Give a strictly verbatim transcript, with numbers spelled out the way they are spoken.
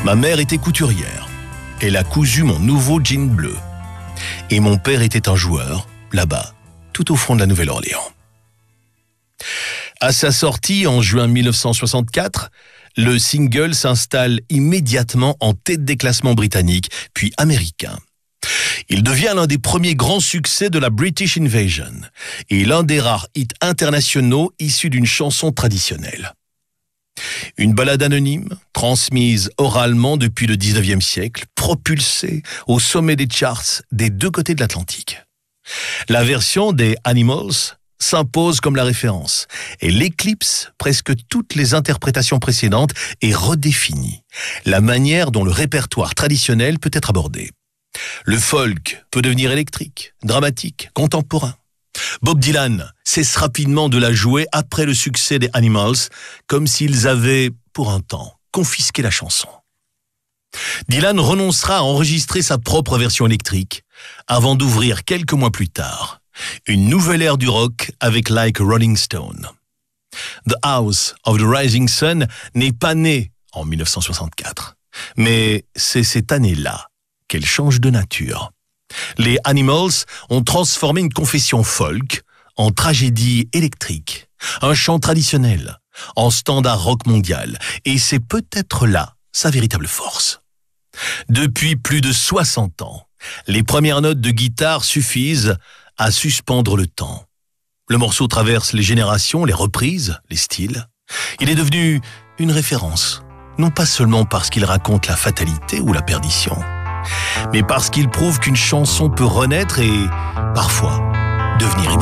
Ma mère était couturière. Elle a cousu mon nouveau jean bleu. Et mon père était un joueur, là-bas, tout au fond de la Nouvelle-Orléans. À sa sortie en juin mille neuf cent soixante-quatre, le single s'installe immédiatement en tête des classements britanniques, puis américains. Il devient l'un des premiers grands succès de la British Invasion et l'un des rares hits internationaux issus d'une chanson traditionnelle. Une ballade anonyme, transmise oralement depuis le dix-neuvième siècle, propulsée au sommet des charts des deux côtés de l'Atlantique. La version des Animals s'impose comme la référence et l'éclipse presque toutes les interprétations précédentes et redéfinit la manière dont le répertoire traditionnel peut être abordé. Le folk peut devenir électrique, dramatique, contemporain. Bob Dylan cesse rapidement de la jouer après le succès des Animals, comme s'ils avaient, pour un temps, confisqué la chanson. Dylan renoncera à enregistrer sa propre version électrique, avant d'ouvrir quelques mois plus tard une nouvelle ère du rock avec Like a Rolling Stone. The House of the Rising Sun n'est pas née en mille neuf cent soixante-quatre, mais c'est cette année-là qu'elle change de nature. Les Animals ont transformé une confession folk en tragédie électrique, un chant traditionnel en standard rock mondial, et c'est peut-être là sa véritable force. Depuis plus de soixante ans, les premières notes de guitare suffisent à suspendre le temps. Le morceau traverse les générations, les reprises, les styles. Il est devenu une référence, non pas seulement parce qu'il raconte la fatalité ou la perdition, mais parce qu'il prouve qu'une chanson peut renaître et, parfois, devenir